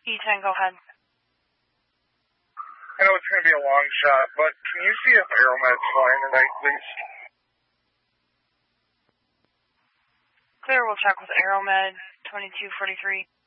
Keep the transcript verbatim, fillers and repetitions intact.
E ten, go ahead. I know it's going to be a long shot, but can you see if Aeromed's flying tonight, please? Clear, we'll check with Aeromed, twenty-two forty-three.